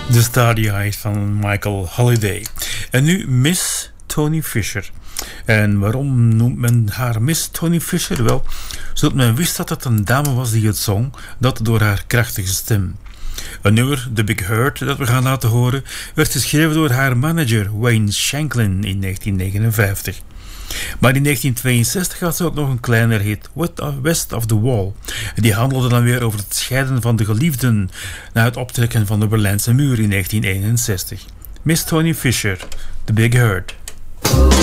De Starry Eyes van Michael Holiday. En nu Miss Tony Fisher. En waarom noemt men haar Miss Tony Fisher? Wel, zodat men wist dat het een dame was die het zong, dat door haar krachtige stem. Een nummer, The Big Hurt, dat we gaan laten horen, werd geschreven door haar manager Wayne Shanklin in 1959. Maar in 1962 had ze ook nog een kleiner hit, West of the Wall. Die handelde dan weer over het scheiden van de geliefden na het optrekken van de Berlijnse muur in 1961. Miss Tony Fisher, The Big Hurt.